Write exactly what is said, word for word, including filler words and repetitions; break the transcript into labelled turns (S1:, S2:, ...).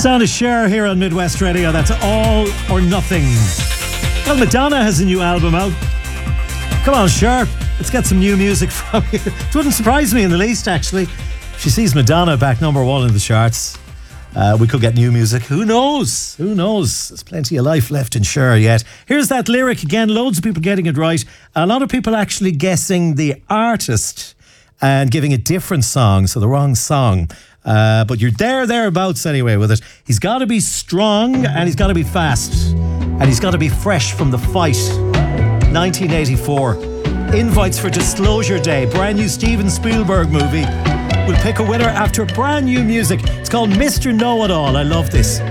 S1: Sound of Cher here on Midwest Radio. That's All or Nothing. Well, Madonna has a new album out. Come on, Cher, let's get some new music from you. It wouldn't surprise me in the least, actually. If she sees Madonna back number one in the charts, uh, we could get new music. Who knows? Who knows? There's plenty of life left in Cher yet. Here's that lyric again. Loads of people getting it right. A lot of people actually guessing the artist and giving a different song, so the wrong song. Uh, but you're there, thereabouts anyway with it. He's got to be strong and he's got to be fast. And he's got to be fresh from the fight. nineteen eighty-four. Invites for Disclosure Day. Brand new Steven Spielberg movie. We'll pick a winner after brand new music. It's called Mister Know-It-All. I love this.